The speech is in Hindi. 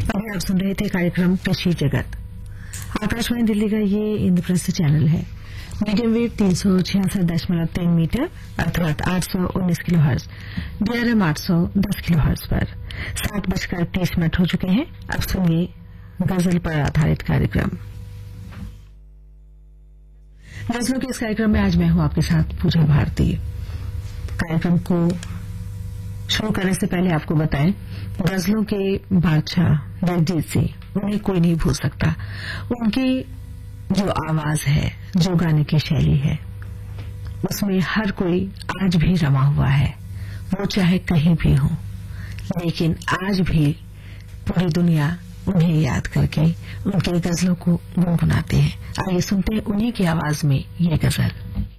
अभी आप सुन रहे थे कार्यक्रम कृषि जगत। आकाशवाणी दिल्ली का ये इंद्रप्रस्थ चैनल है। मीडियम वेव 366.3 मीटर अर्थात 819 kilo hertz, DRM 810 kilo hertz पर 7:30 हो चुके हैं। अब सुनिए गजल पर आधारित कार्यक्रम। गजलों के इस कार्यक्रम में आज मैं हूं आपके साथ पूजा भारती। कार्यक्रम को शुरू करने से पहले आपको बताएं, गजलों के बादशाह जगजीत सिंह, उन्हें कोई नहीं भूल सकता। उनकी जो आवाज है, जो गाने की शैली है, उसमें हर कोई आज भी रमा हुआ है। वो चाहे कहीं भी हो, लेकिन आज भी पूरी दुनिया उन्हें याद करके उनकी गजलों को गुनगुनाते हैं। आइए सुनते हैं उन्हीं की आवाज में ये गजल।